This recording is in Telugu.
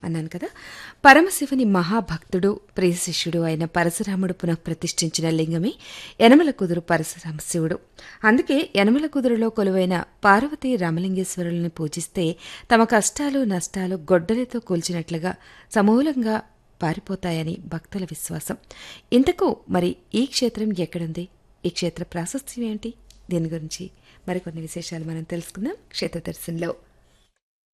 అన్నాను కదా. పరమశివుని మహాభక్తుడు ప్రియ శిష్యుడు అయిన పరశురాముడు పునఃప్రతిష్ఠించిన లింగమే యనమల కుదురు పరశురామ శివుడు. అందుకే యనమల కుదురులో కొలువైన పార్వతీ రామలింగేశ్వరుల్ని పూజిస్తే తమ కష్టాలు నష్టాలు గొడ్డలితో కూల్చినట్లుగా సమూలంగా పారిపోతాయని భక్తుల విశ్వాసం. ఇంతకు మరి ఈ క్షేత్రం ఎక్కడుంది? ఈ క్షేత్ర ప్రాశస్త్యం ఏంటి? దీని గురించి మరికొన్ని విశేషాలు మనం తెలుసుకుందాం క్షేత్ర దర్శనంలో.